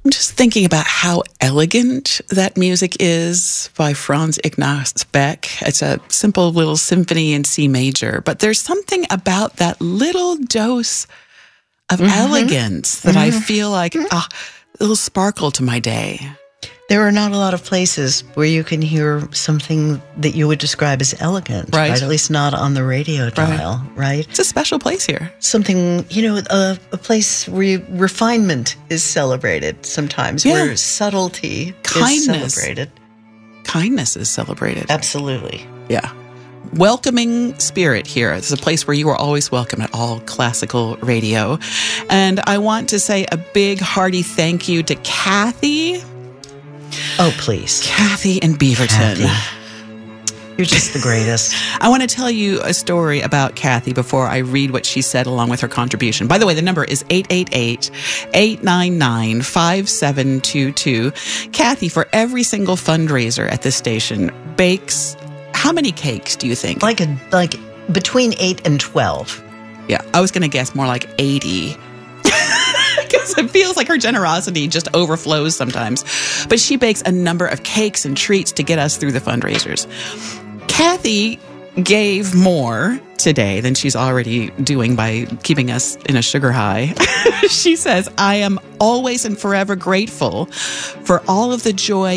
I'm just thinking about how elegant that music is by Franz Ignaz Beck. It's a simple little symphony in C major, but there's something about that little dose of elegance that I feel like a little sparkle to my day. There are not a lot of places where you can hear something that you would describe as elegant, right? At least not on the radio dial, right? It's a special place here. Something, a place where refinement is celebrated sometimes, where subtlety is celebrated. Kindness is celebrated. Absolutely. Yeah. Welcoming spirit here. It's a place where you are always welcome at all classical radio. And I want to say a big, hearty thank you to Kathy. Oh, please. Kathy in Beaverton. Kathy. You're just the greatest. I want to tell you a story about Kathy before I read what she said along with her contribution. By the way, the number is 888-899-5722. Kathy, for every single fundraiser at this station, bakes how many cakes do you think? Like between 8 and 12. Yeah, I was going to guess more like 80. Because it feels like her generosity just overflows sometimes. But she bakes a number of cakes and treats to get us through the fundraisers. Kathy gave more today than she's already doing by keeping us in a sugar high. She says, I am always and forever grateful for all of the joy